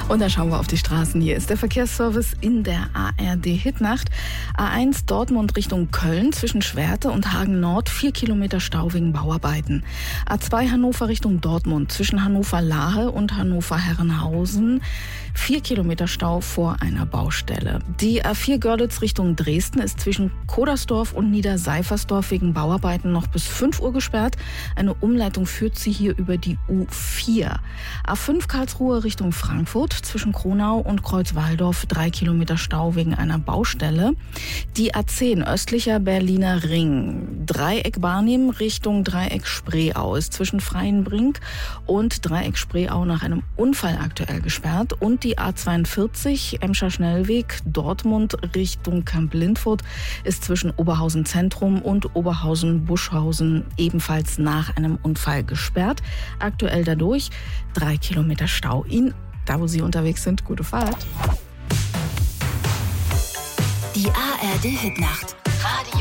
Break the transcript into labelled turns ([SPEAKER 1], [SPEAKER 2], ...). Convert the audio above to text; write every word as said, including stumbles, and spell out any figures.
[SPEAKER 1] Und dann schauen wir auf die Straßen. Hier ist der Verkehrsservice in der A R D-Hitnacht. A eins Dortmund Richtung Köln zwischen Schwerte und Hagen Nord, vier Kilometer Stau wegen Bauarbeiten. A zwei Hannover Richtung Dortmund zwischen Hannover-Lahe und Hannover-Herrenhausen, vier Kilometer Stau vor einer Baustelle. Die A vier Görlitz Richtung Dresden ist zwischen Kodersdorf und Niederseifersdorf wegen Bauarbeiten noch bis fünf Uhr gesperrt. Eine Umleitung führt sie hier über die U vier. A fünf Karlsruhe Richtung Frankfurt zwischen Kronau und Kreuzwaldorf, drei Kilometer Stau wegen einer Baustelle. Die A zehn östlicher Berliner Ring, Dreieck Barnim Richtung Dreieck Spreeau ist zwischen Freienbrink und Dreieck Spreeau nach einem Unfall aktuell gesperrt. Und die A zweiundvierzig Emscher Schnellweg Dortmund Richtung Kamp-Lindfurt ist zwischen Oberhausen Zentrum und Oberhausen Buschhausen ebenfalls nach einem Unfall gesperrt. Aktuell dadurch drei Kilometer Stau. Ihnen, da wo Sie unterwegs sind, gute Fahrt.
[SPEAKER 2] Die A R D-Hitnacht.